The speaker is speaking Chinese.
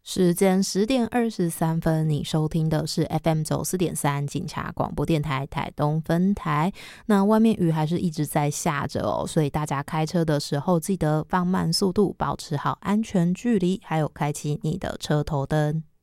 时间10:23，你收听的是 FM 94.3警察广播电台台东分台。那外面雨还是一直在下着哦，所以大家开车的时候记得放慢速度，保持好安全距离，还有开启你的车头灯。